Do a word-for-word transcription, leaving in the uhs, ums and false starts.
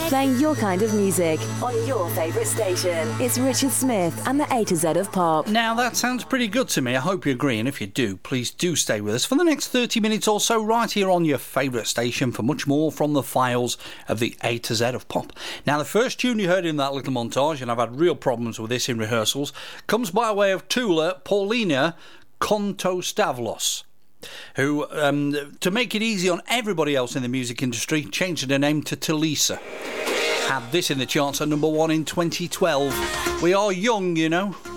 Playing your kind of music on your favourite station. It's Richard Smith and the A to Z of Pop. Now that sounds pretty good to me. I hope you agree, and if you do, please do stay with us for the next thirty minutes or so right here on your favourite station for much more from the files of the A to Z of Pop. Now the first tune you heard in that little montage, and I've had real problems with this in rehearsals, comes by way of Tula Paulina Kontostavlos, who, um, to make it easy on everybody else in the music industry, changed her name to Talisa. Had this in the charts at number one in twenty twelve. We are young, you know.